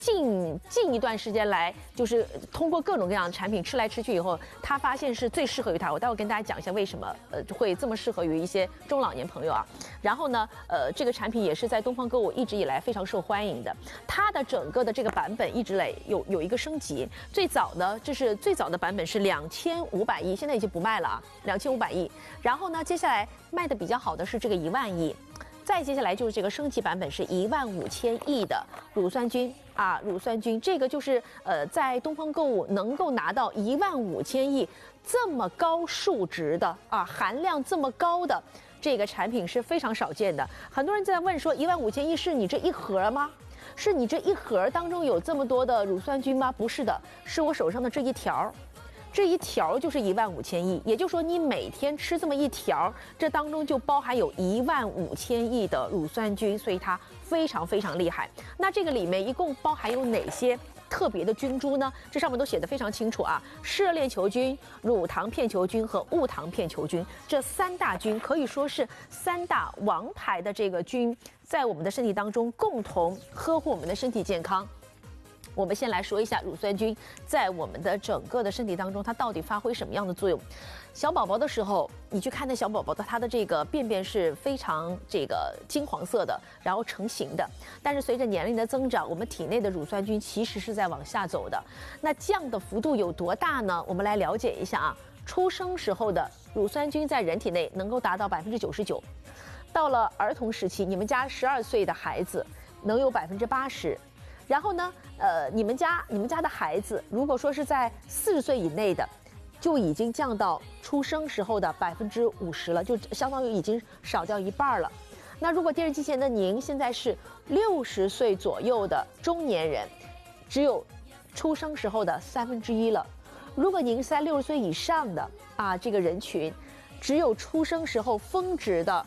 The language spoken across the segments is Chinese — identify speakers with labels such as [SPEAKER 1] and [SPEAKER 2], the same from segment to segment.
[SPEAKER 1] 近一段时间来，就是通过各种各样的产品吃来吃去以后，他发现是最适合于他。我待会跟大家讲一下为什么会这么适合于一些中老年朋友啊。然后呢，这个产品也是在东方歌舞一直以来非常受欢迎的。它的整个的这个版本一直来有一个升级。最早呢，就是最早的版本是2500亿，现在已经不卖了啊，2500亿。然后呢，接下来卖的比较好的是这个1万亿。再接下来就是这个升级版本是15000亿的乳酸菌啊，乳酸菌这个就是在东方购物能够拿到15000亿这么高数值的啊，含量这么高的这个产品是非常少见的。很多人在问说，15000亿是你这一盒吗？是你这一盒当中有这么多的乳酸菌吗？不是的，是我手上的这一条。这一条就是15000亿，也就是说你每天吃这么一条，这当中就包含有15000亿的乳酸菌，所以它非常非常厉害。那这个里面一共包含有哪些特别的菌株呢？这上面都写得非常清楚啊，嗜热链球菌、乳糖片球菌和戊糖片球菌这3大菌可以说是3大王牌的这个菌，在我们的身体当中共同呵护我们的身体健康。我们先来说一下乳酸菌在我们的整个的身体当中，它到底发挥什么样的作用？小宝宝的时候，你去看那小宝宝的，他的这个便便是非常这个金黄色的，然后成型的。但是随着年龄的增长，我们体内的乳酸菌其实是在往下走的。那降的幅度有多大呢？我们来了解一下啊。出生时候的乳酸菌在人体内能够达到99%，到了儿童时期，你们家12岁的孩子能有80%。然后呢，你们家的孩子，如果说是在40岁以内的，就已经降到出生时候的50%了，就相当于已经少掉一半了。那如果电视机前的您现在是60岁左右的中年人，只有出生时候的1/3了。如果您是在60岁以上的啊，这个人群，只有出生时候峰值的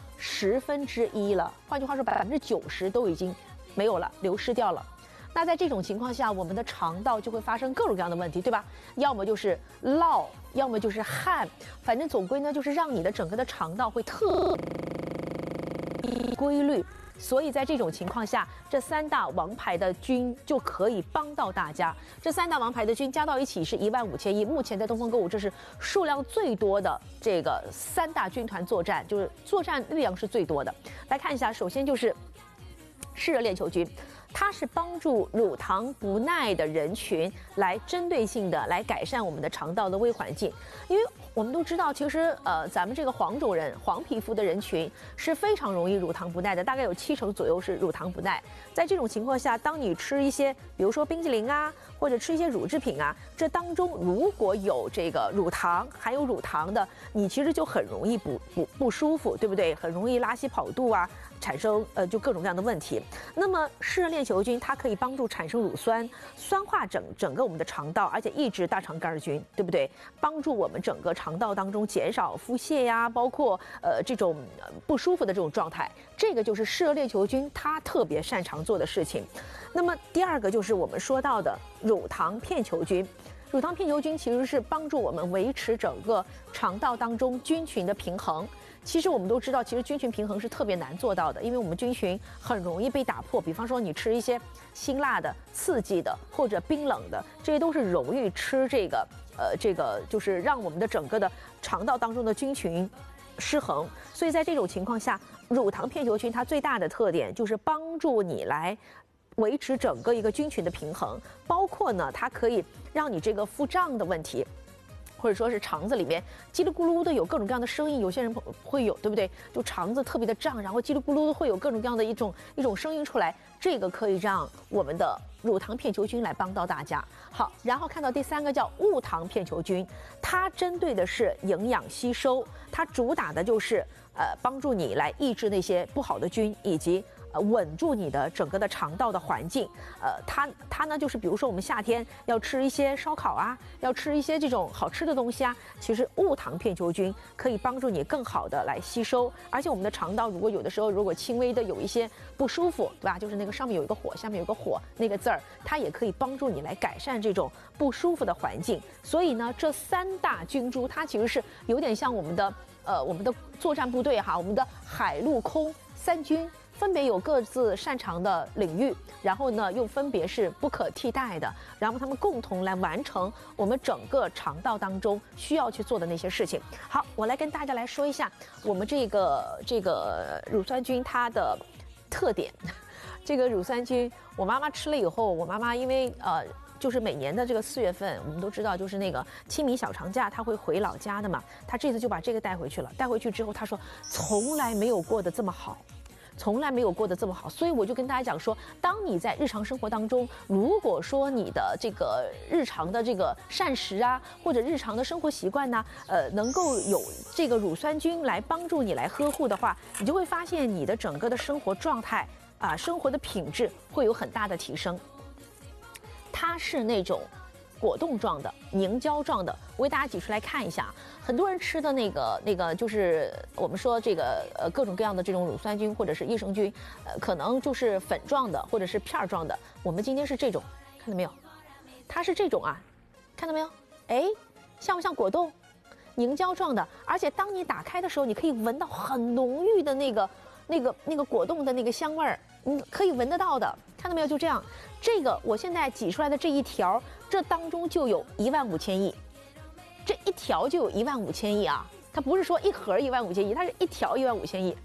[SPEAKER 1] 1/10了。换句话说，90%都已经没有了，流失掉了。那在这种情况下，我们的肠道就会发生各种各样的问题，对吧？要么就是涝，要么就是汗，反正总归呢，就是让你的整个的肠道会特别规律。所以在这种情况下，这3大王牌的菌就可以帮到大家。这3大王牌的菌加到一起是15000亿，目前在东方购物这是数量最多的这个3大军团作战，就是作战量是最多的。来看一下，首先就是嗜热链球菌。它是帮助乳糖不耐的人群来针对性的来改善我们的肠道的微环境，因为我们都知道，其实咱们这个黄种人、黄皮肤的人群是非常容易乳糖不耐的，大概有70%左右是乳糖不耐。在这种情况下，当你吃一些，比如说冰淇淋啊，或者吃一些乳制品啊，这当中如果有这个乳糖，含有乳糖的，你其实就很容易不舒服，对不对？很容易拉稀跑肚啊，产生就各种各样的问题。那么嗜热链球菌它可以帮助产生乳酸，酸化整个我们的肠道，而且抑制大肠杆菌，对不对？帮助我们整个肠道当中减少腹泻呀，包括这种不舒服的这种状态。这个就是嗜热链球菌它特别擅长做的事情。那么第二个就是我们说到的乳糖片球菌。乳糖片球菌其实是帮助我们维持整个肠道当中菌群的平衡。其实我们都知道，其实菌群平衡是特别难做到的，因为我们菌群很容易被打破。比方说你吃一些辛辣的、刺激的或者冰冷的，这些都是容易吃这个就是让我们的整个的肠道当中的菌群失衡。所以在这种情况下，乳糖片球菌它最大的特点就是帮助你来维持整个一个菌群的平衡，包括呢，它可以让你这个腹胀的问题，或者说是肠子里面叽里咕噜的有各种各样的声音，有些人会有，对不对？就肠子特别的胀，然后叽里咕噜的会有各种各样的一种声音出来，这个可以让我们的乳糖片球菌来帮到大家。好，然后看到第3个叫戊糖片球菌，它针对的是营养吸收，它主打的就是帮助你来抑制那些不好的菌，以及稳住你的整个的肠道的环境。它呢就是比如说我们夏天要吃一些烧烤啊，要吃一些这种好吃的东西啊，其实戊糖片球菌可以帮助你更好的来吸收。而且我们的肠道如果有的时候如果轻微的有一些不舒服，对吧？就是那个上面有一个火，下面有个火那个字儿，它也可以帮助你来改善这种不舒服的环境。所以呢，这3大菌株它其实是有点像我们的作战部队哈，我们的海陆空3军分别有各自擅长的领域，然后呢又分别是不可替代的，然后他们共同来完成我们整个肠道当中需要去做的那些事情。好，我来跟大家来说一下我们这个乳酸菌它的特点。这个乳酸菌，我妈妈吃了以后，我妈妈因为就是每年的这个4月份，我们都知道，就是那个清明小长假，她会回老家的嘛。她这次就把这个带回去了。带回去之后，她说从来没有过得这么好，从来没有过得这么好。所以我就跟大家讲说，当你在日常生活当中，如果说你的这个日常的这个膳食啊，或者日常的生活习惯呢，能够有这个乳酸菌来帮助你来呵护的话，你就会发现你的整个的生活状态啊，生活的品质会有很大的提升。它是那种果冻状的、凝胶状的，我给大家挤出来看一下。很多人吃的那个就是我们说这个各种各样的这种乳酸菌或者是益生菌，可能就是粉状的或者是片状的。我们今天是这种，看到没有？它是这种啊，看到没有？哎，像不像果冻？凝胶状的，而且当你打开的时候，你可以闻到很浓郁的那个果冻的那个香味儿，你可以闻得到的。看到没有？就这样，这个我现在挤出来的这一条，这当中就有15000亿，这一条就有15000亿啊！它不是说一盒15000亿，它是一条15000亿。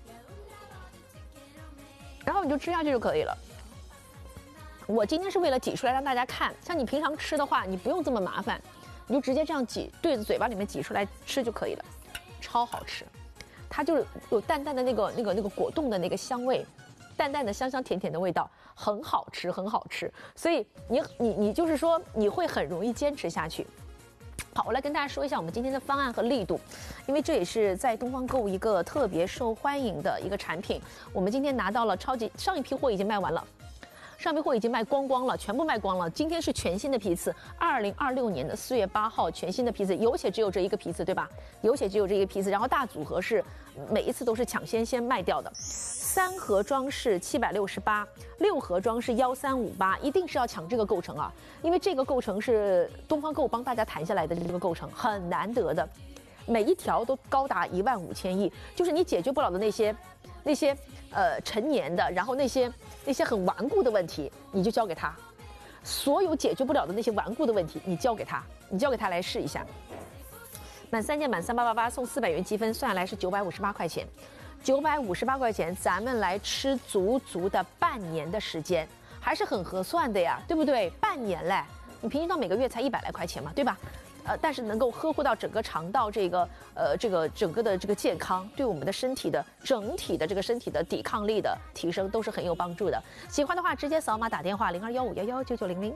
[SPEAKER 1] 然后你就吃下去就可以了。我今天是为了挤出来让大家看，像你平常吃的话，你不用这么麻烦，你就直接这样挤，对着嘴巴里面挤出来吃就可以了，超好吃。它就是有淡淡的那个果冻的那个香味。淡淡的香香甜甜的味道，很好吃，很好吃。所以你就是说你会很容易坚持下去。好，我来跟大家说一下我们今天的方案和力度，因为这也是在东方购物一个特别受欢迎的一个产品。我们今天拿到了上一批货已经卖完了。上批货已经卖光了，全部卖光了。今天是全新的批次，2026年的4月8号全新的批次，有且只有这一个批次，对吧？有且只有这一个批次，然后大组合是每一次都是抢先卖掉的。3盒装是768，6盒装是1358，一定是要抢这个构成啊，因为这个构成是东方购物帮大家谈下来的这个构成，很难得的。每一条都高达15000亿，就是你解决不了的那些陈年的，然后那些很顽固的问题，你就交给他；所有解决不了的那些顽固的问题，你交给他来试一下。满3件满3888送400元积分，算下来是958块钱，958块钱，咱们来吃足的半年的时间，还是很合算的呀，对不对？半年嘞，你平均到每个月才100来块钱嘛，对吧？但是能够呵护到整个肠道这个整个的这个健康，对我们的身体的整体的这个身体的抵抗力的提升都是很有帮助的。喜欢的话直接扫码打电话0215119900。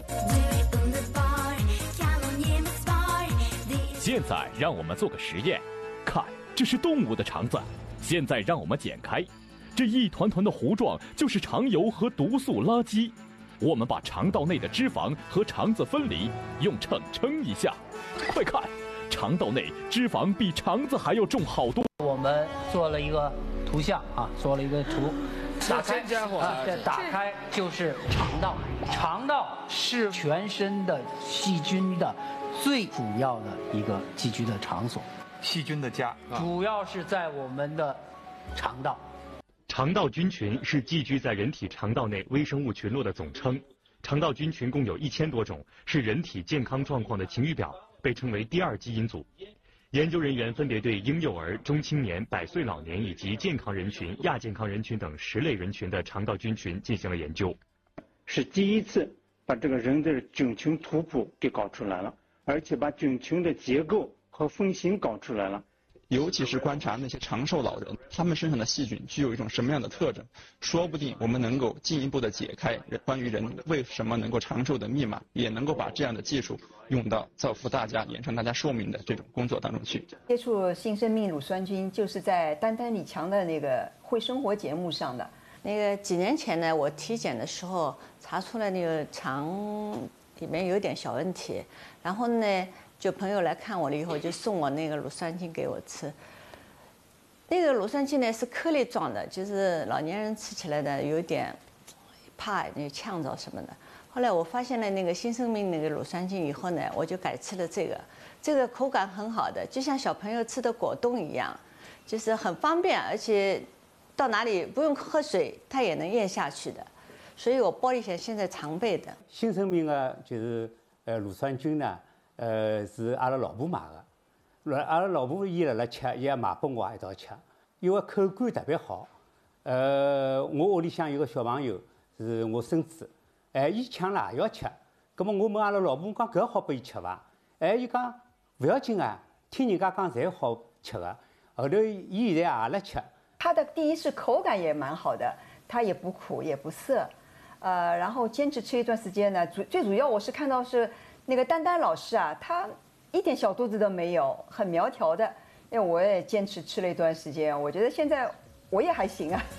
[SPEAKER 2] 现在让我们做个实验，看，这是动物的肠子。现在让我们剪开，这一团团的糊状就是肠油和毒素垃圾。我们把肠道内的脂肪和肠子分离，用秤称一下，快看，肠道内脂肪比肠子还要重好多。
[SPEAKER 3] 我们做了一个图像啊，做了一个图，打开这打开就是肠道，肠道是全身的细菌的最主要的一个寄居的场所，
[SPEAKER 4] 细菌的家，
[SPEAKER 3] 主要是在我们的肠道。
[SPEAKER 5] 肠道菌群是寄居在人体肠道内微生物群落的总称。肠道菌群共有1000多种，是人体健康状况的晴雨表，被称为第2基因组。研究人员分别对婴幼儿、中青年、100岁老年以及健康人群、亚健康人群等10类人群的肠道菌群进行了研究。
[SPEAKER 6] 是第一次把这个人的菌群图谱给搞出来了，而且把菌群的结构和分型搞出来了。
[SPEAKER 4] 尤其是观察那些长寿老人，他们身上的细菌具有一种什么样的特征，说不定我们能够进一步的解开关于人为什么能够长寿的密码，也能够把这样的技术用到造福大家、延长大家寿命的这种工作当中去。
[SPEAKER 7] 接触新生命乳酸菌就是在丹丹李强的那个会生活节目上的。
[SPEAKER 8] 那个几年前呢，我体检的时候查出来那个肠里面有点小问题，然后呢，就朋友来看我了以后，就送我那个乳酸菌给我吃。那个乳酸菌呢是颗粒状的，就是老年人吃起来的有点怕那呛着什么的。后来我发现了那个新生命那个乳酸菌以后呢，我就改吃了这个。这个口感很好的，就像小朋友吃的果冻一样，就是很方便，而且到哪里不用喝水，它也能咽下去的。所以我玻璃现在常备的。
[SPEAKER 9] 新生命的就是乳酸菌呢，是阿拉老婆买的，阿拉老婆伊辣辣吃，伊也买拨我一道吃，因为口感特别好。我屋里向有个小朋友是我孙子，伊抢了也要吃，葛么我问阿拉老婆讲搿好拨伊吃伐？伊讲勿要紧啊，听人家讲侪好吃个。后头伊现在也辣吃。
[SPEAKER 7] 它的第一是口感也蛮好的，它也不苦也不涩。然后坚持吃一段时间呢，最主要我是看到是那个丹丹老师啊，他一点小肚子都没有，很苗条的。因为我也坚持吃了一段时间，我觉得现在我也还行啊。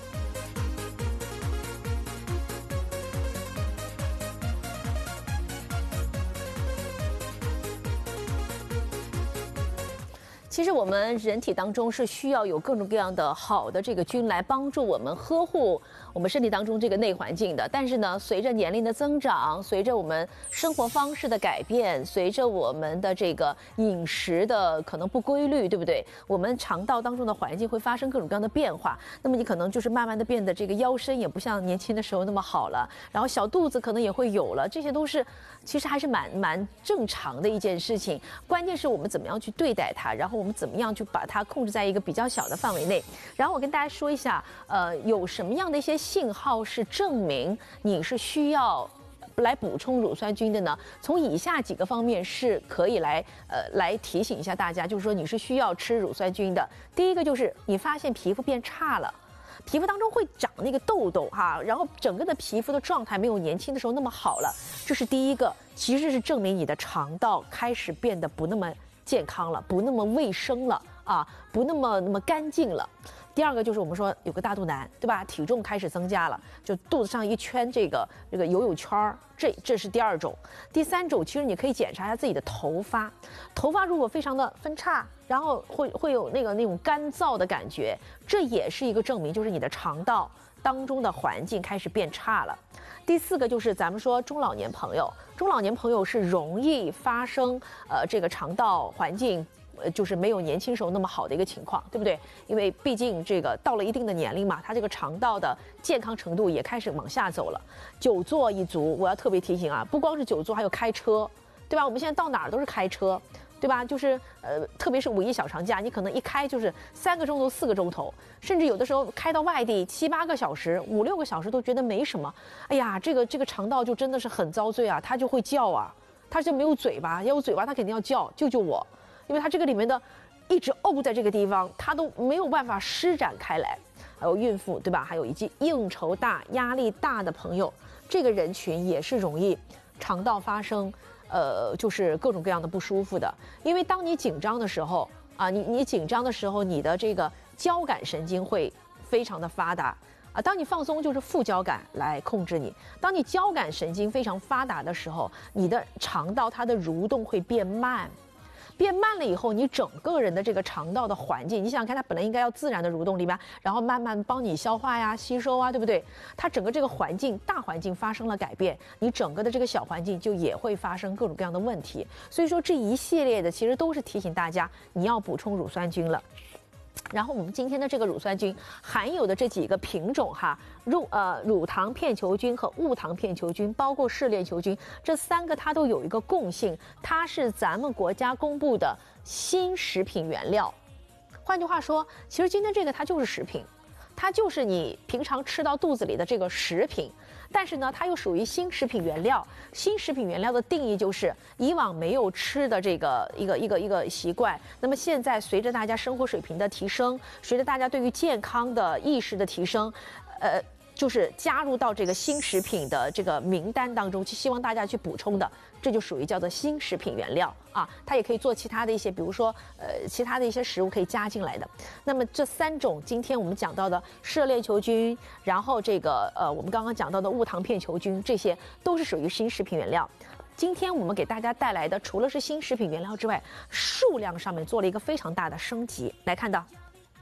[SPEAKER 1] 其实我们人体当中是需要有各种各样的好的这个菌来帮助我们呵护我们身体当中这个内环境的。但是呢，随着年龄的增长，随着我们生活方式的改变，随着我们的这个饮食的可能不规律，对不对？我们肠道当中的环境会发生各种各样的变化。那么你可能就是慢慢的变得这个腰身也不像年轻的时候那么好了，然后小肚子可能也会有了，这些都是其实还是蛮正常的一件事情。关键是我们怎么样去对待它，然后我们怎么样去把它控制在一个比较小的范围内。然后我跟大家说一下，有什么样的一些信号是证明你是需要来补充乳酸菌的呢？从以下几个方面是可以来提醒一下大家，就是说你是需要吃乳酸菌的。第一个就是你发现皮肤变差了。皮肤当中会长那个痘痘哈，然后整个的皮肤的状态没有年轻的时候那么好了，这是第一个，其实是证明你的肠道开始变得不那么健康了，不那么卫生了啊，不那么干净了。第二个就是我们说有个大肚腩，对吧？体重开始增加了，就肚子上一圈这个游泳圈儿，这是第二种。第三种，其实你可以检查一下自己的头发，头发如果非常的分叉，然后会有那种干燥的感觉，这也是一个证明，就是你的肠道当中的环境开始变差了。第四个就是咱们说中老年朋友是容易发生这个肠道环境。就是没有年轻时候那么好的一个情况，对不对？因为毕竟这个到了一定的年龄嘛，它这个肠道的健康程度也开始往下走了。久坐一族，我要特别提醒啊，不光是久坐，还有开车，对吧？我们现在到哪儿都是开车，对吧？就是特别是五一小长假，你可能一开就是3个钟头、4个钟头，甚至有的时候开到外地7、8个小时、5、6个小时都觉得没什么。哎呀，这个肠道就真的是很遭罪啊，它就会叫啊，它就没有嘴巴，要有嘴巴它肯定要叫，救救我。因为它这个里面的一直沤在这个地方，它都没有办法施展开来。还有孕妇，对吧？还有以及应酬大、压力大的朋友，这个人群也是容易肠道发生就是各种各样的不舒服的。因为当你紧张的时候啊，你紧张的时候，你的这个交感神经会非常的发达啊。当你放松，就是副交感来控制你。当你交感神经非常发达的时候，你的肠道它的蠕动会变慢。变慢了以后，你整个人的这个肠道的环境，你想想看，它本来应该要自然的蠕动里面，然后慢慢帮你消化呀、吸收啊，对不对？它整个这个环境、大环境发生了改变，你整个的这个小环境就也会发生各种各样的问题。所以说这一系列的其实都是提醒大家，你要补充乳酸菌了。然后我们今天的这个乳酸菌含有的这几个品种哈，乳糖片球菌和无糖片球菌，包括嗜链球菌，这3个它都有一个共性，它是咱们国家公布的新食品原料。换句话说，其实今天这个它就是食品，它就是你平常吃到肚子里的这个食品。但是呢，它又属于新食品原料。新食品原料的定义就是以往没有吃的这个一个习惯。那么现在随着大家生活水平的提升，随着大家对于健康的意识的提升，就是加入到这个新食品的这个名单当中，希望大家去补充的，这就属于叫做新食品原料啊。它也可以做其他的一些，比如说其他的一些食物可以加进来的。那么这3种今天我们讲到的嗜链球菌，然后这个我们刚刚讲到的无糖片球菌，这些都是属于新食品原料。今天我们给大家带来的除了是新食品原料之外，数量上面做了一个非常大的升级。来看到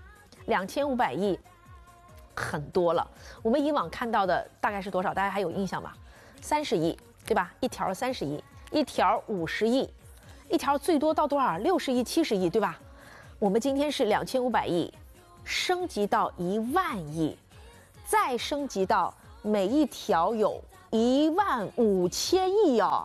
[SPEAKER 1] 2500亿。很多了，我们以往看到的大概是多少？大家还有印象吗？30亿，对吧？一条30亿，一条50亿，一条最多到多少？60亿、70亿，对吧？我们今天是2500亿， 升级到1万亿，再升级到每一条有15000亿啊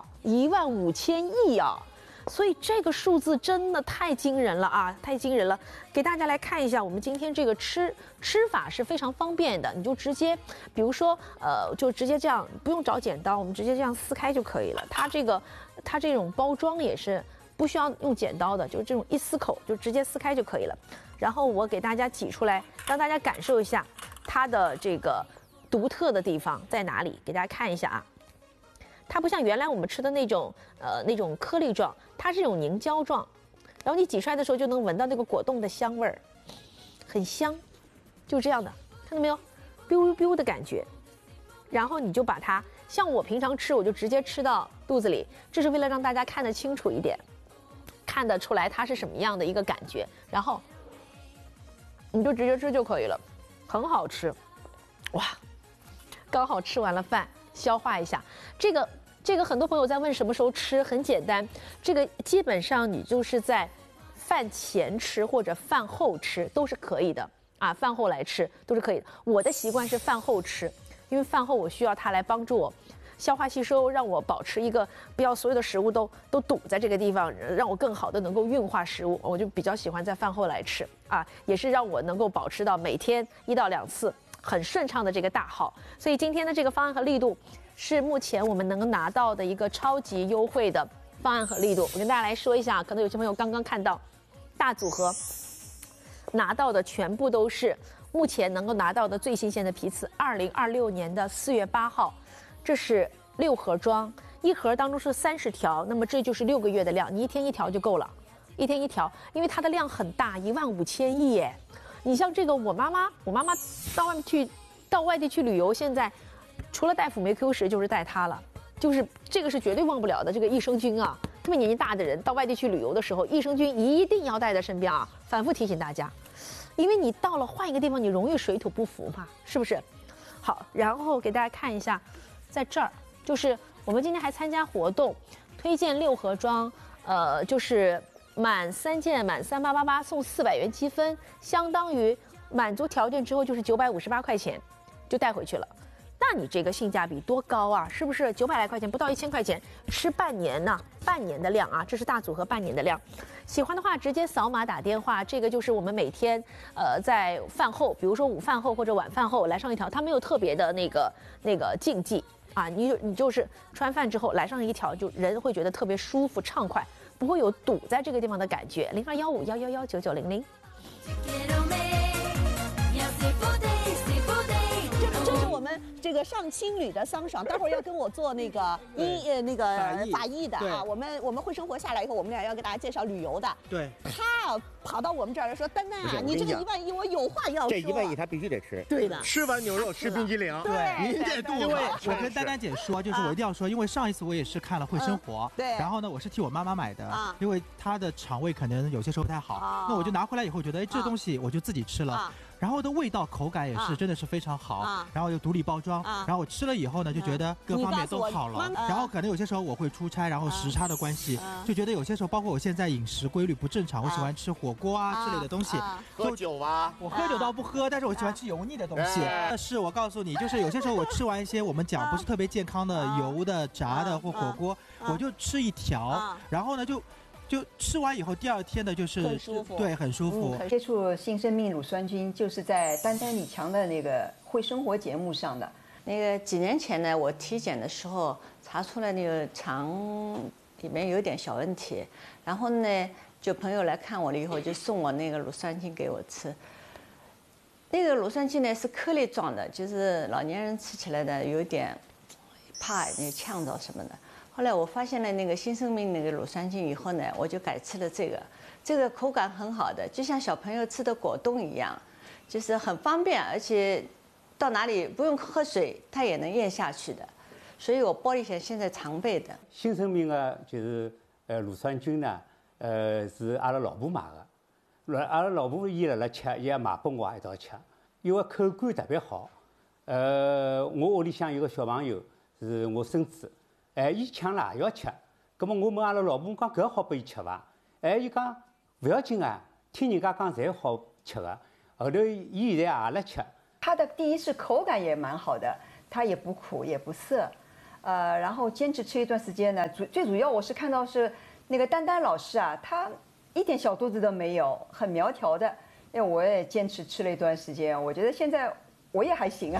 [SPEAKER 1] ，15000亿啊！所以这个数字真的太惊人了啊，太惊人了！给大家来看一下，我们今天这个吃法是非常方便的，你就直接，比如说就直接这样，不用找剪刀，我们直接这样撕开就可以了。它这种包装也是不需要用剪刀的，就是这种一撕口就直接撕开就可以了。然后我给大家挤出来，让大家感受一下它的这个独特的地方在哪里，给大家看一下啊。它不像原来我们吃的那种颗粒状，它是这种凝胶状，然后你挤出来的时候就能闻到那个果冻的香味儿，很香，就这样的，看到没有 ，biu biu 的感觉。然后你就把它，像我平常吃，我就直接吃到肚子里，这是为了让大家看得清楚一点，看得出来它是什么样的一个感觉，然后你就直接吃就可以了，很好吃，哇，刚好吃完了饭。消化一下，这个很多朋友在问什么时候吃，很简单，这个基本上你就是在饭前吃或者饭后吃都是可以的啊，饭后来吃都是可以的。我的习惯是饭后吃，因为饭后我需要它来帮助我消化吸收，让我保持一个不要所有的食物都堵在这个地方，让我更好的能够运化食物，我就比较喜欢在饭后来吃啊，也是让我能够保持到每天1到2次。很顺畅的这个大号，所以今天的这个方案和力度是目前我们能拿到的一个超级优惠的方案和力度。我跟大家来说一下，可能有些朋友刚刚看到大组合拿到的全部都是目前能够拿到的最新鲜的批次，2026年的4月8号，这是6盒装，一盒当中是30条，那么这就是6个月的量，你1天1条就够了，1天1条，因为它的量很大，15000亿耶。你像这个，我妈妈到外地去旅游，现在除了带辅酶 Q10就是带它了，就是这个是绝对忘不了的。这个益生菌啊，特别年纪大的人到外地去旅游的时候，益生菌一定要带在身边啊，反复提醒大家，因为你到了换一个地方，你容易水土不服嘛，是不是？好，然后给大家看一下，在这儿就是我们今天还参加活动，推荐6盒装，就是满3件满3888送400元积分，相当于满足条件之后就是958块钱，就带回去了。那你这个性价比多高啊？是不是900来块钱，不到1000块钱，吃半年呢？半年的量啊，这是大组合半年的量。喜欢的话直接扫码打电话，这个就是我们每天在饭后，比如说午饭后或者晚饭后来上一条，它没有特别的那个禁忌啊，你就是吃完饭之后来上一条，就人会觉得特别舒服畅快。不会有堵在这个地方的感觉。021511199900。
[SPEAKER 10] 这是我们这个上青旅的桑爽，待会儿要跟我做那个法医的啊。我们会生活下来以后，我们俩要给大家介绍旅游的。
[SPEAKER 11] 对。
[SPEAKER 10] 他跑到我们这儿来说，丹丹啊，你这个1万亿，我有话要说。
[SPEAKER 11] 这1万亿他必须得吃。
[SPEAKER 10] 对的。
[SPEAKER 11] 吃完牛肉吃冰激凌。
[SPEAKER 10] 对。
[SPEAKER 11] 您这肚子。
[SPEAKER 12] 因为我跟丹丹姐说，就是我一定要说，因为上一次我也是看了会生活，
[SPEAKER 10] 对。
[SPEAKER 12] 然后呢，我是替我妈妈买的，因为她的肠胃可能有些时候不太好，那我就拿回来以后觉得，哎，这东西我就自己吃了。然后的味道口感也是真的是非常好，然后又独立包装，然后我吃了以后呢，就觉得各方面都好了。然后可能有些时候我会出差，然后时差的关系，就觉得有些时候，包括我现在饮食规律不正常，我喜欢吃火锅啊之类的东西。
[SPEAKER 11] 喝酒吧？
[SPEAKER 12] 我喝酒倒不喝，但是我喜欢吃油腻的东西。但是我告诉你，就是有些时候我吃完一些我们讲不是特别健康的油的、炸的或火锅，我就吃一条，然后呢就吃完以后，第2天的就是
[SPEAKER 10] 很舒服，
[SPEAKER 12] 对，很舒服。
[SPEAKER 7] 接触新生命乳酸菌就是在丹丹李强的那个会生活节目上的。
[SPEAKER 8] 那个几年前呢，我体检的时候查出来那个肠里面有点小问题，然后呢，就朋友来看我了以后，就送我那个乳酸菌给我吃。那个乳酸菌呢是颗粒状的，就是老年人吃起来的有点怕那呛着什么的。后来我发现了那个新生命那个乳酸菌以后呢，我就改吃了这个口感很好的，就像小朋友吃的果冻一样，就是很方便，而且到哪里不用喝水，它也能咽下去的。所以我玻璃险现在常备的。
[SPEAKER 9] 新生命啊，就是乳酸菌呢，是阿拉老婆买的，阿拉老婆伊辣辣吃，伊也买拨我一道吃，因为口感特别好。我屋里向有个小朋友是我孙子。伊抢了也要吃，葛末我问阿拉老婆讲搿好拨伊吃伐？伊讲勿要紧啊，听人家讲侪好吃个。 后头伊现在也辣吃。
[SPEAKER 7] 它的第一是口感也蛮好的，它也不苦也不涩，然后坚持吃一段时间呢，最主要我是看到是那个丹丹老师啊，她一点小肚子都没有，很苗条的。因为我也坚持吃了一段时间，我觉得现在我也还行啊。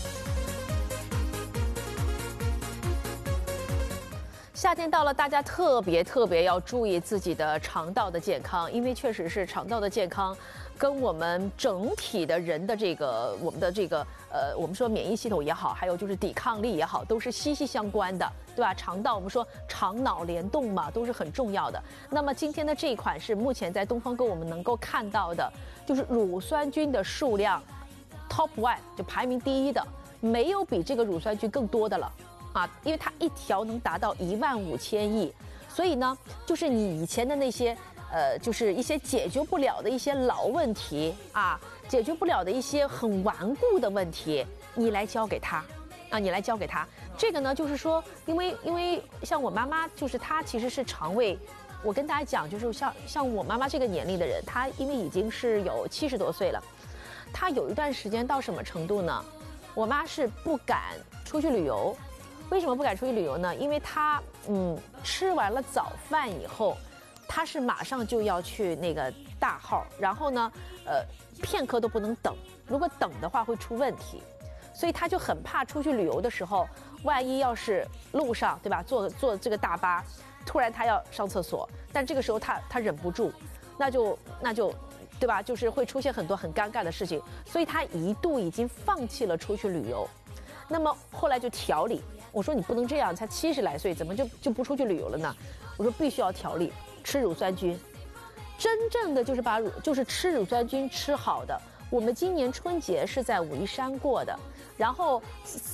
[SPEAKER 1] 夏天到了，大家特别要注意自己的肠道的健康，因为确实是肠道的健康跟我们整体的人的我们的我们说免疫系统也好，还有就是抵抗力也好，都是息息相关的，对吧？肠道我们说肠脑联动嘛，都是很重要的。那么今天的这一款是目前在东方购我们能够看到的，就是乳酸菌的数量 top 1，就排名第一的，没有比这个乳酸菌更多的了。啊，因为它一条能达到15000亿，所以呢，就是你以前的那些就是一些解决不了的一些老问题啊，解决不了的一些很顽固的问题，你来教给他，啊，你来教给他。这个呢，就是说，因为像我妈妈，就是她其实是肠胃，我跟大家讲，就是像我妈妈这个年龄的人，她因为已经是有70多岁了，她有一段时间到什么程度呢？我妈是不敢出去旅游。为什么不敢出去旅游呢？因为他吃完了早饭以后，他是马上就要去那个大号，然后呢片刻都不能等，如果等的话会出问题，所以他就很怕出去旅游的时候，万一要是路上对吧，坐这个大巴，突然他要上厕所，但这个时候他忍不住，那就对吧，就是会出现很多很尴尬的事情，所以他一度已经放弃了出去旅游。那么后来就调理。我说你不能这样，才70来岁，怎么就不出去旅游了呢？我说必须要调理，吃乳酸菌，真正的就是吃乳酸菌吃好的。我们今年春节是在武夷山过的，然后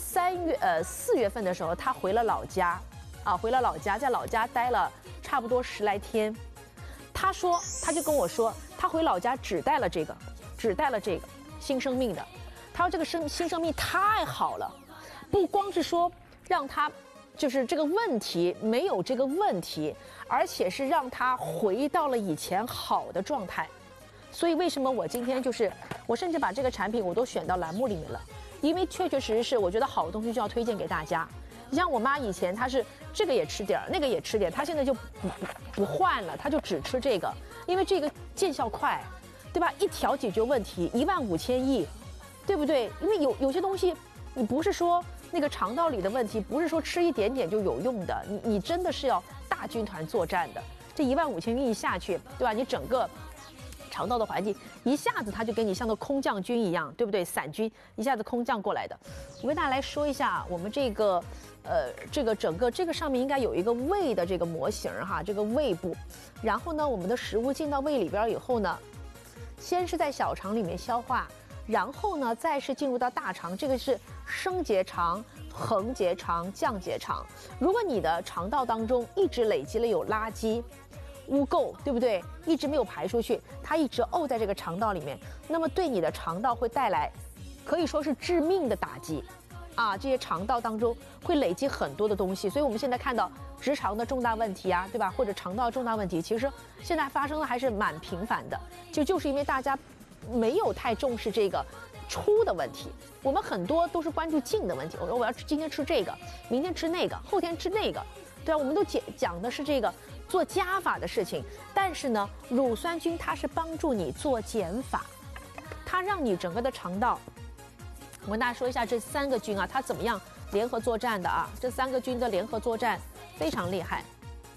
[SPEAKER 1] 4月份的时候，他回了老家，回了老家，在老家待了差不多10来天。他就跟我说，他回老家只带了这个新生命的。他说这个新生命太好了，不光是说让他就是这个问题没有这个问题，而且是让他回到了以前好的状态。所以为什么我今天我甚至把这个产品我都选到栏目里面了，因为确实是我觉得好的东西就要推荐给大家。你像我妈以前她是这个也吃点那个也吃点，她现在就不换了，她就只吃这个，因为这个见效快，对吧？一条解决问题15000亿，对不对？因为有些东西你不是说那个肠道里的问题，不是说吃一点点就有用的，你真的是要大军团作战的。这15000亿下去，对吧？你整个肠道的环境一下子它就给你像个空降军一样，对不对？散军一下子空降过来的。我跟大家来说一下我们这个整个这个上面应该有一个胃的这个模型哈，这个胃部。然后呢，我们的食物进到胃里边以后呢，先是在小肠里面消化。然后呢，再是进入到大肠，这个是升结肠、横结肠、降结肠。如果你的肠道当中一直累积了有垃圾、污垢，对不对？一直没有排出去，它一直沤在这个肠道里面，那么对你的肠道会带来，可以说是致命的打击。啊，这些肠道当中会累积很多的东西，所以我们现在看到直肠的重大问题啊，对吧？或者肠道重大问题，其实现在发生的还是蛮频繁的，就是因为大家没有太重视这个出的问题，我们很多都是关注进的问题。我说我要今天吃这个，明天吃那个，后天吃那个，对啊，我们都讲的是这个做加法的事情。但是呢，乳酸菌它是帮助你做减法，它让你整个的肠道。我跟大家说一下这3个菌啊，它怎么样联合作战的啊？这3个菌的联合作战非常厉害。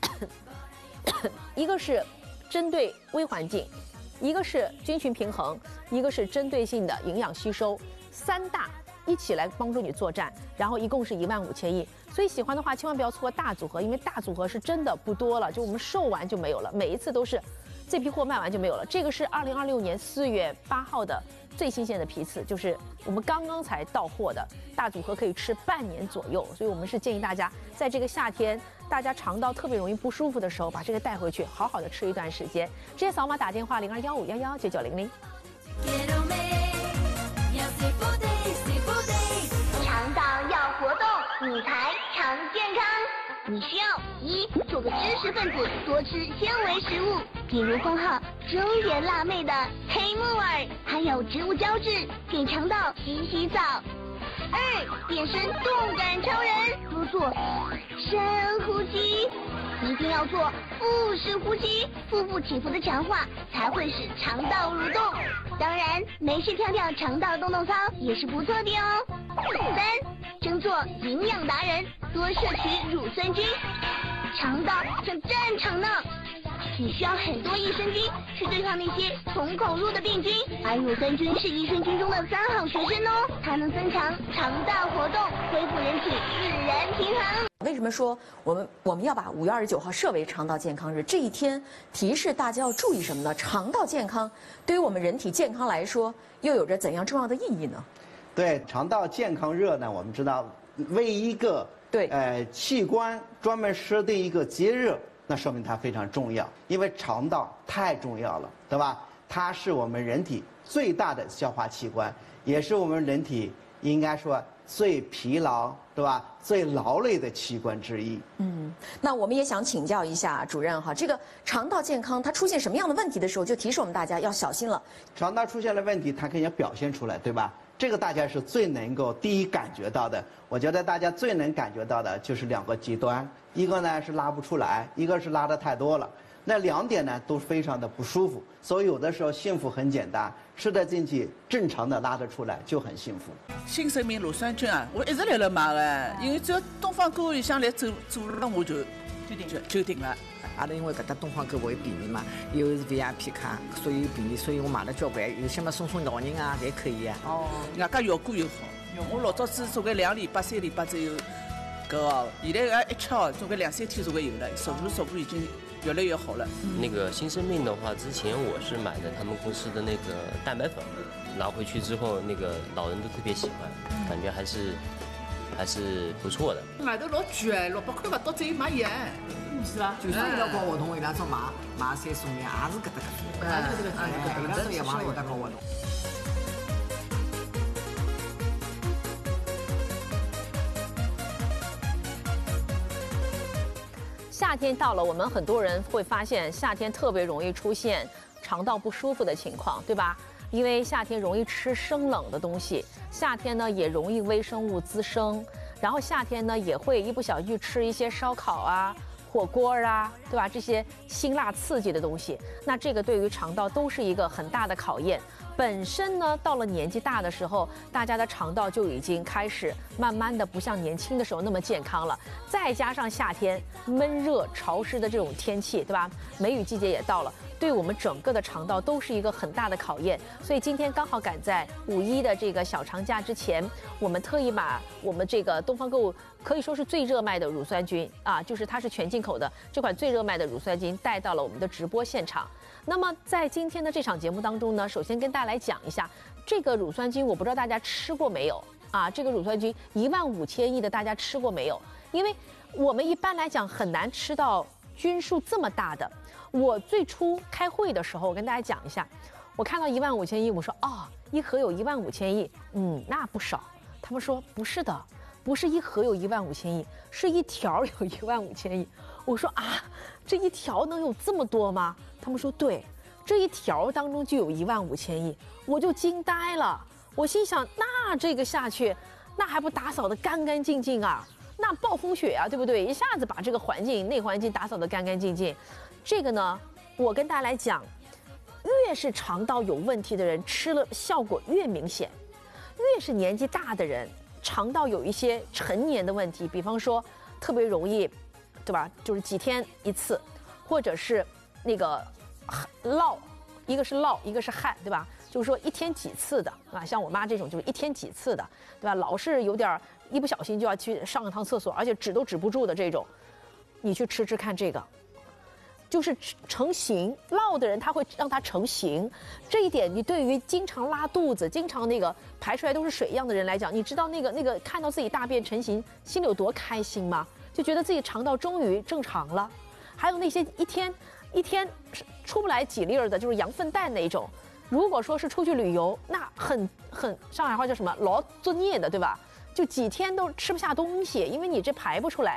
[SPEAKER 1] 一个是针对微环境，一个是菌群平衡，一个是针对性的营养吸收，3大一起来帮助你作战，然后一共是15000亿。所以喜欢的话千万不要错过大组合，因为大组合是真的不多了，就我们售完就没有了，每一次都是这批货卖完就没有了。这个是2026年4月8号的最新鲜的批次，就是我们刚刚才到货的大组合，可以吃半年左右。所以我们是建议大家在这个夏天大家肠道特别容易不舒服的时候，把这个带回去好好的吃一段时间。直接扫码打电话0215119900。
[SPEAKER 13] 肠道要活动，你才常健康。你你需要1做个知识分子，多吃纤维食物，比如封号中原辣妹的黑木耳，还有植物胶质，给肠道洗澡。2变身动感超人，多做深呼吸，一定要做腹式呼吸，腹部起伏的强化才会使肠道蠕动。当然，没事跳跳肠道动动操也是不错的哦。3争做营养达人，多摄取乳酸菌，肠道像战场呢。你需要很多益生菌去对抗那些从口入的病菌，而乳酸菌是益生菌中的3好学生哦，它能增强肠道活动，恢复人体自然平衡。
[SPEAKER 14] 为什么说我们要把5月29号设为肠道健康日？这一天提示大家要注意什么呢？肠道健康对于我们人体健康来说，又有着怎样重要的意义呢？
[SPEAKER 15] 对，肠道健康日呢，我们知道为一个器官专门设定一个节日。那说明它非常重要，因为肠道太重要了，对吧？它是我们人体最大的消化器官，也是我们人体应该说最疲劳，对吧？最劳累的器官之一。
[SPEAKER 14] 那我们也想请教一下主任哈，这个肠道健康它出现什么样的问题的时候，就提示我们大家要小心了。
[SPEAKER 15] 肠道出现了问题，它肯定要表现出来，对吧？这个大家是最能够第一感觉到的。我觉得大家最能感觉到的就是2个极端，一个呢是拉不出来，一个是拉得太多了。那2点呢都非常的不舒服，所以有的时候幸福很简单，吃得进去，正常的拉得出来就很幸福。
[SPEAKER 16] 新生命乳酸菌啊，我一直来了买的，因为只要东方购里向来走了我就定了。
[SPEAKER 17] 阿拉因为搿搭东方购会便宜嘛，又是 VIP 卡，所以便宜，所以我买了交关。有些么送老人啊，侪可以啊。
[SPEAKER 16] 外加效果又好。我老早子做个2礼拜、3礼拜只有搿个，现在一吃哦，做个2、3天就会有了，效果已经越来越好了。
[SPEAKER 18] 那个新生命的话，之前我是买的他们公司的那个蛋白粉，拿回去之后，那个老人都特别喜欢，感觉还是不错的。
[SPEAKER 16] 外头老贵，600块勿到，只有买1。是吧？
[SPEAKER 17] 就算要搞活动，伊拉做买3送1，也是搿搭搿种。伊拉做业往有得搞活动。
[SPEAKER 1] 夏天到了，我们很多人会发现夏天特别容易出现肠道不舒服的情况，对吧？因为夏天容易吃生冷的东西，夏天呢也容易微生物滋生，然后夏天呢也会一不小心去吃一些烧烤啊、火锅啊，对吧？这些辛辣刺激的东西，那这个对于肠道都是一个很大的考验。本身呢，到了年纪大的时候，大家的肠道就已经开始慢慢的不像年轻的时候那么健康了。再加上夏天闷热潮湿的这种天气，对吧？梅雨季节也到了，对我们整个的肠道都是一个很大的考验。所以今天刚好赶在5·1的这个小长假之前，我们特意把我们这个东方购物可以说是最热卖的乳酸菌啊，就是它是全进口的这款最热卖的乳酸菌带到了我们的直播现场。那么在今天的这场节目当中呢，首先跟大家来讲一下这个乳酸菌，我不知道大家吃过没有啊？这个乳酸菌15000亿的大家吃过没有？因为我们一般来讲很难吃到菌数这么大的。我最初开会的时候，我跟大家讲一下，我看到15000亿，我说一盒有15000亿，那不少。他们说不是的，不是一盒有15000亿，是一条有15000亿。我说这一条能有这么多吗？他们说对，这一条当中就有15000亿，我就惊呆了。我心想，那这个下去，那还不打扫得干干净净啊？那暴风雪啊，对不对？一下子把这个内环境打扫得干干净净。这个呢，我跟大家来讲，越是肠道有问题的人，吃了效果越明显。越是年纪大的人，肠道有一些陈年的问题，比方说特别容易，对吧？就是几天一次，或者是那个落，一个是落，一个是汗，对吧？就是说1天几次的啊，像我妈这种就是1天几次的，对吧？老是有点一不小心就要去上一趟厕所，而且止都止不住的这种，你去吃吃看这个。就是成型落的人，他会让它成型，这一点你对于经常拉肚子、经常那个排出来都是水一样的人来讲，你知道那个看到自己大便成型，心里有多开心吗？就觉得自己肠道终于正常了。还有那些一天出不来几粒的，就是羊粪蛋那一种。如果说是出去旅游，那很上海话叫什么劳作孽的，对吧？就几天都吃不下东西，因为你这排不出来。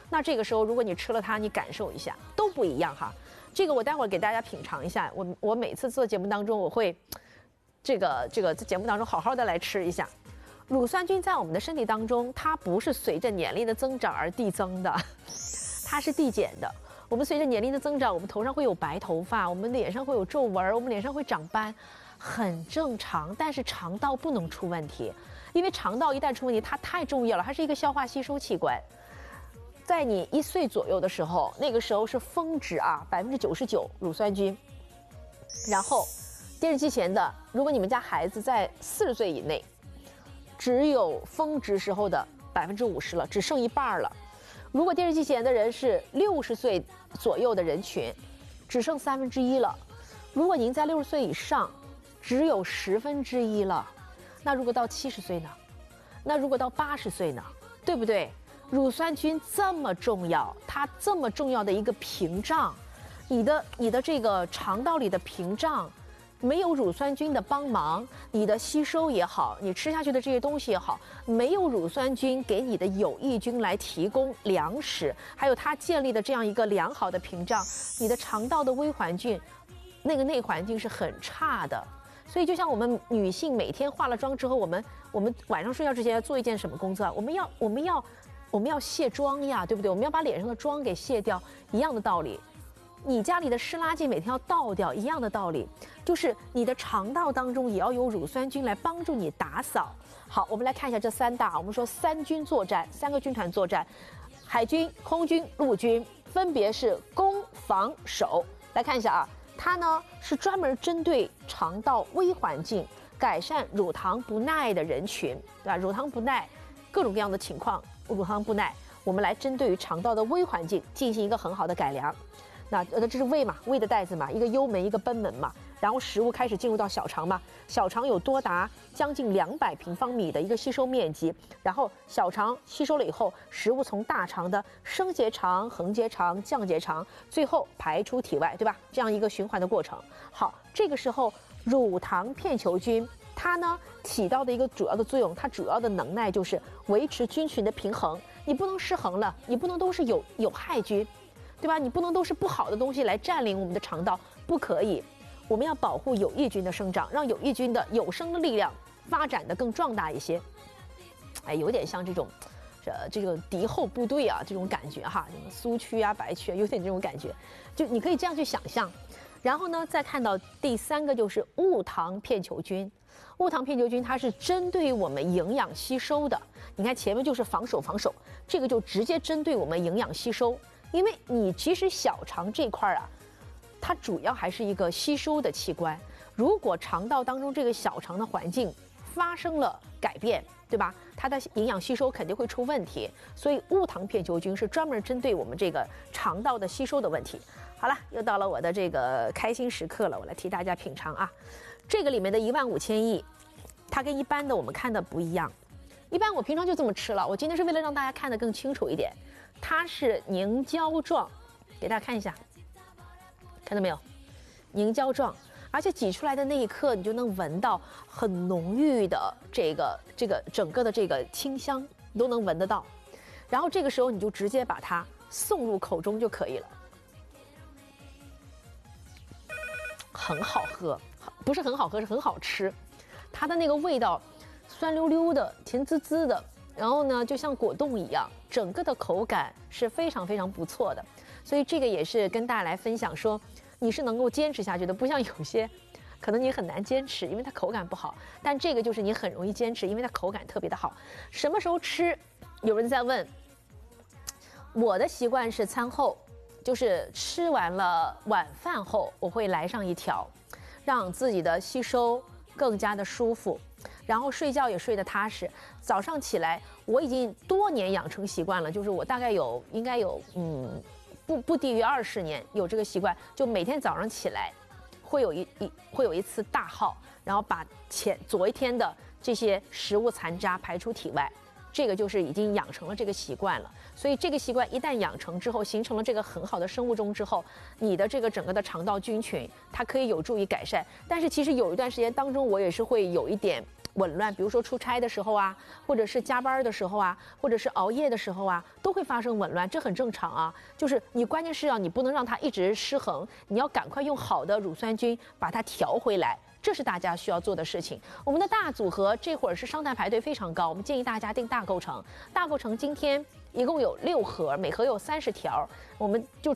[SPEAKER 1] 那这个时候如果你吃了它，你感受一下都不一样哈。这个我待会儿给大家品尝一下。我每次做节目当中，我会这个在节目当中好好的来吃一下。乳酸菌在我们的身体当中，它不是随着年龄的增长而递增的，它是递减的。我们随着年龄的增长，我们头上会有白头发，我们脸上会有皱纹，我们脸上会长斑，很正常。但是肠道不能出问题，因为肠道一旦出问题，它太重要了，它是一个消化吸收器官。在你1岁左右的时候，那个时候是峰值啊，99%乳酸菌。然后电视机前的，如果你们家孩子在40岁以内，只有峰值时候的50%了，只剩一半了。如果电视机前的人是60岁左右的人群，只剩1/3了。如果您在60岁以上，只有1/10了。那如果到70岁呢？那如果到80岁呢？对不对？乳酸菌这么重要，它这么重要的一个屏障，你的这个肠道里的屏障，没有乳酸菌的帮忙，你的吸收也好，你吃下去的这些东西也好，没有乳酸菌给你的有益菌来提供粮食，还有它建立的这样一个良好的屏障，你的肠道的微环境，那个内环境是很差的。所以就像我们女性每天化了妆之后，我们晚上睡觉之前要做一件什么工作啊？我们要卸妆呀，对不对？我们要把脸上的妆给卸掉，一样的道理。你家里的湿垃圾每天要倒掉，一样的道理，就是你的肠道当中也要有乳酸菌来帮助你打扫。好，我们来看一下这3大，我们说3军作战，3个军团作战，海军、空军、陆军，分别是攻、防、守。来看一下啊，它呢是专门针对肠道微环境，改善乳糖不耐的人群，对吧？乳糖不耐，各种各样的情况，乳糖不耐，我们来针对于肠道的微环境进行一个很好的改良。那这是胃嘛，胃的袋子嘛，一个幽门一个贲门嘛，然后食物开始进入到小肠嘛，小肠有多达将近200平方米的一个吸收面积，然后小肠吸收了以后，食物从大肠的升结肠、横结肠、降结肠，最后排出体外，对吧？这样一个循环的过程。好，这个时候乳糖片球菌它呢起到的一个主要的作用，它主要的能耐就是维持菌群的平衡，你不能失衡了，你不能都是有害菌。对吧？你不能都是不好的东西来占领我们的肠道，不可以。我们要保护有益菌的生长，让有益菌的有生的力量发展的更壮大一些。哎，有点像这种敌后部队啊，这种感觉哈，什么苏区啊、白区啊，有点这种感觉。就你可以这样去想象。然后呢，再看到第3个就是无糖片球菌。无糖片球菌它是针对我们营养吸收的。你看前面就是防守，这个就直接针对我们营养吸收。因为你其实小肠这块啊，它主要还是一个吸收的器官。如果肠道当中这个小肠的环境发生了改变，对吧？它的营养吸收肯定会出问题。所以无糖片球菌是专门针对我们这个肠道的吸收的问题。好了，又到了我的这个开心时刻了，我来替大家品尝啊。这个里面的15000亿，它跟一般的我们看的不一样。一般我平常就这么吃了，我今天是为了让大家看得更清楚一点。它是凝胶状，给大家看一下，看到没有？凝胶状，而且挤出来的那一刻，你就能闻到很浓郁的这个整个的这个清香，你都能闻得到。然后这个时候你就直接把它送入口中就可以了，很好喝，不是很好喝，是很好吃。它的那个味道，酸溜溜的，甜滋滋的。然后呢，就像果冻一样，整个的口感是非常非常不错的，所以这个也是跟大家来分享说，你是能够坚持下去的，不像有些，可能你很难坚持，因为它口感不好，但这个就是你很容易坚持，因为它口感特别的好。什么时候吃？有人在问，我的习惯是餐后，就是吃完了晚饭后，我会来上一条，让自己的吸收更加的舒服。然后睡觉也睡得踏实，早上起来我已经多年养成习惯了，就是我大概应该有不低于20年有这个习惯，就每天早上起来会有一次大号，然后把昨一天的这些食物残渣排出体外， 这个就是已经养成了这个习惯了。所以这个习惯一旦养成之后，形成了这个很好的生物钟之后，你的这个整个的肠道菌群，它可以有助于改善。但是其实有一段时间当中，我也是会有一点紊乱，比如说出差的时候啊，或者是加班的时候啊，或者是熬夜的时候啊，都会发生紊乱，这很正常啊。就是你关键是你不能让它一直失衡，你要赶快用好的乳酸菌把它调回来。这是大家需要做的事情。我们的大组合这会儿是商单排队非常高，我们建议大家订大构成。大构成今天一共有6盒，每盒有30条，我们就